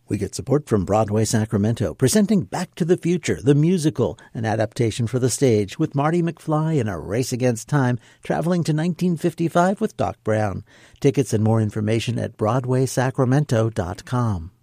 We get support from Broadway Sacramento, presenting Back to the Future, the musical, an adaptation for the stage with Marty McFly in a race against time, traveling to 1955 with Doc Brown. Tickets and more information at BroadwaySacramento.com.